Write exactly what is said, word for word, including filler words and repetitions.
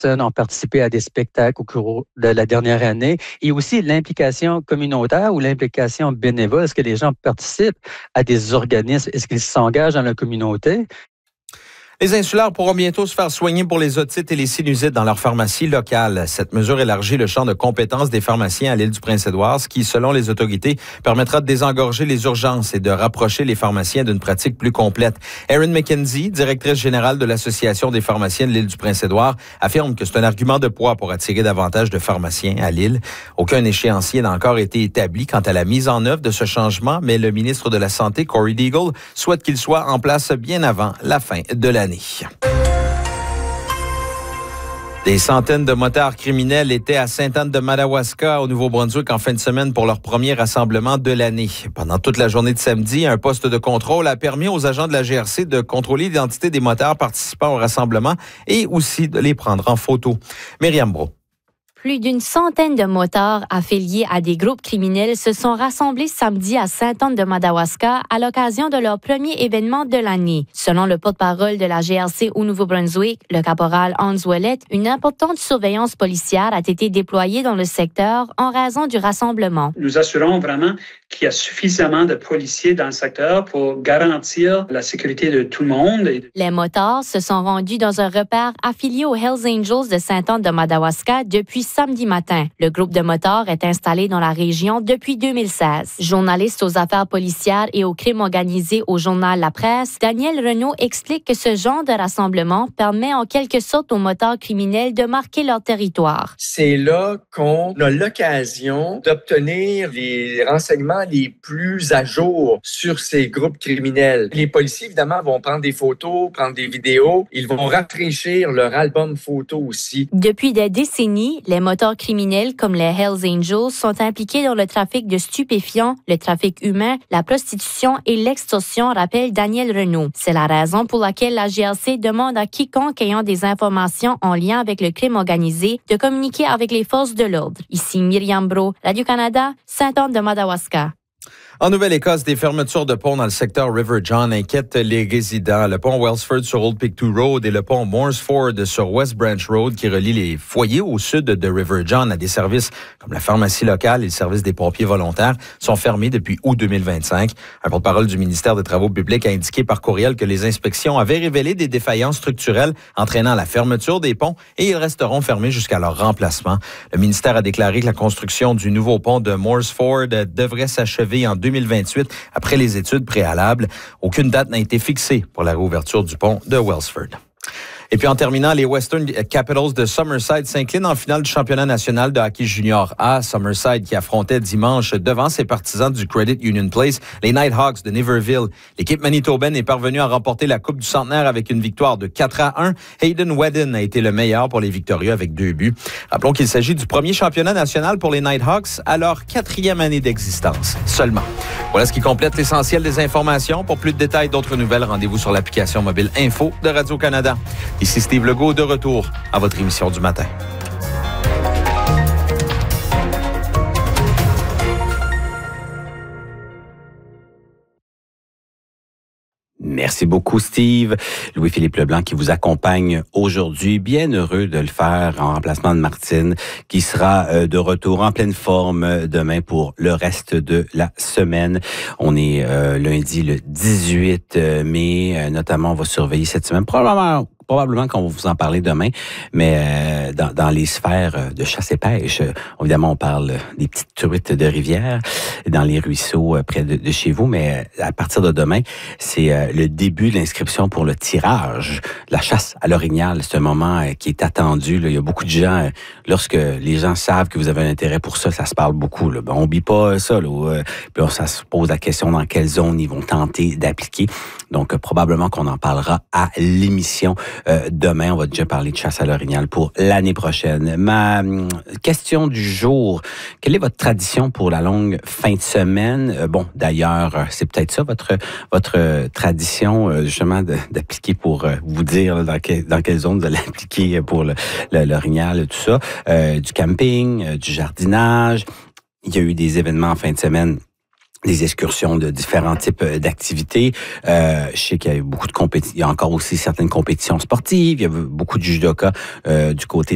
personnes ont participé à des spectacles au cours de la dernière année et aussi l'implication communautaire ou l'implication bénévole. Est-ce que les gens participent à des organismes? Est-ce qu'ils s'engagent dans la communauté? Les insulaires pourront bientôt se faire soigner pour les otites et les sinusites dans leur pharmacie locale. Cette mesure élargit le champ de compétences des pharmaciens à l'île du Prince-Édouard, ce qui, selon les autorités, permettra de désengorger les urgences et de rapprocher les pharmaciens d'une pratique plus complète. Erin McKenzie, directrice générale de l'Association des pharmaciens de l'île du Prince-Édouard, affirme que c'est un argument de poids pour attirer davantage de pharmaciens à l'île. Aucun échéancier n'a encore été établi quant à la mise en œuvre de ce changement, mais le ministre de la Santé, Corey Deagle, souhaite qu'il soit en place bien avant la fin de l'année. Des centaines de motards criminels étaient à Sainte-Anne-de-Madawaska, au Nouveau-Brunswick, en fin de semaine pour leur premier rassemblement de l'année. Pendant toute la journée de samedi, un poste de contrôle a permis aux agents de la G R C de contrôler l'identité des motards participant au rassemblement et aussi de les prendre en photo. Myriam Brault. Plus d'une centaine de motards affiliés à des groupes criminels se sont rassemblés samedi à Sainte-Anne-de-Madawaska à l'occasion de leur premier événement de l'année. Selon le porte-parole de la G R C au Nouveau-Brunswick, le caporal Hans Ouellet, une importante surveillance policière a été déployée dans le secteur en raison du rassemblement. Nous assurons vraiment qu'il y a suffisamment de policiers dans le secteur pour garantir la sécurité de tout le monde. Les motards se sont rendus dans un repère affilié aux Hells Angels de Sainte-Anne-de-Madawaska depuis samedi matin. Le groupe de motards est installé dans la région depuis deux mille seize. Journaliste aux affaires policières et aux crimes organisés au journal La Presse, Daniel Renaud explique que ce genre de rassemblement permet en quelque sorte aux motards criminels de marquer leur territoire. C'est là qu'on a l'occasion d'obtenir les renseignements les plus à jour sur ces groupes criminels. Les policiers, évidemment, vont prendre des photos, prendre des vidéos. Ils vont rafraîchir leur album photo aussi. Depuis des décennies, les motards criminels comme les Hells Angels sont impliqués dans le trafic de stupéfiants, le trafic humain, la prostitution et l'extorsion, rappelle Daniel Renaud. C'est la raison pour laquelle la G R C demande à quiconque ayant des informations en lien avec le crime organisé de communiquer avec les forces de l'ordre. Ici Myriam Brault, Radio-Canada, Sainte-Anne-de-Madawaska. En Nouvelle-Écosse, des fermetures de ponts dans le secteur River John inquiètent les résidents. Le pont Wellsford sur Old Pictou Road et le pont Mooresford sur West Branch Road qui relient les foyers au sud de River John à des services comme la pharmacie locale et le service des pompiers volontaires sont fermés depuis août deux mille vingt-cinq. Un porte-parole du ministère des Travaux publics a indiqué par courriel que les inspections avaient révélé des défaillances structurelles entraînant la fermeture des ponts et ils resteront fermés jusqu'à leur remplacement. Le ministère a déclaré que la construction du nouveau pont de Mooresford devrait s'achever en deux mille vingt-huit après les études préalables. Aucune date n'a été fixée pour la réouverture du pont de Wellsford. Et puis en terminant, les Western Capitals de Summerside s'inclinent en finale du championnat national de hockey junior A. Summerside qui affrontait dimanche devant ses partisans du Credit Union Place, les Nighthawks de Niverville. L'équipe manitobaine est parvenue à remporter la Coupe du Centenaire avec une victoire de quatre à un. Hayden Whedon a été le meilleur pour les victorieux avec deux buts. Rappelons qu'il s'agit du premier championnat national pour les Nighthawks à leur quatrième année d'existence seulement. Voilà ce qui complète l'essentiel des informations. Pour plus de détails, d'autres nouvelles, rendez-vous sur l'application mobile Info de Radio-Canada. Ici Steve Legault, de retour à votre émission du matin. Merci beaucoup, Steve. Louis-Philippe Leblanc qui vous accompagne aujourd'hui. Bien heureux de le faire en remplacement de Martine, qui sera de retour en pleine forme demain pour le reste de la semaine. On est euh, lundi le dix-huit mai. Notamment, on va surveiller cette semaine. Probablement... Probablement qu'on va vous en parler demain, mais euh, dans, dans les sphères de chasse et pêche, euh, évidemment, on parle des petites truites de rivière dans les ruisseaux euh, près de, de chez vous, mais euh, à partir de demain, c'est euh, le début de l'inscription pour le tirage. La chasse à l'orignal, c'est un moment euh, qui est attendu. Là. Il y a beaucoup de gens, euh, lorsque les gens savent que vous avez un intérêt pour ça, ça se parle beaucoup. Là. Ben, on oublie pas ça. Là, euh, puis on, ça se pose la question dans quelle zone ils vont tenter d'appliquer. Donc, euh, probablement qu'on en parlera à l'émission. Euh, demain, on va déjà parler de chasse à l'orignal pour l'année prochaine. Ma euh, question du jour, quelle est votre tradition pour la longue fin de semaine? Euh, bon, d'ailleurs, c'est peut-être ça, votre votre euh, tradition, euh, justement, de, d'appliquer pour euh, vous dire là, dans, que, dans quelle zone vous allez appliquer pour le, le, l'orignal, tout ça. Euh, du camping, euh, du jardinage. Il y a eu des événements en fin de semaine, des excursions de différents types d'activités. Euh, je sais qu'il y a eu beaucoup de compétitions. Il y a encore aussi certaines compétitions sportives. Il y a beaucoup de judoka euh, du côté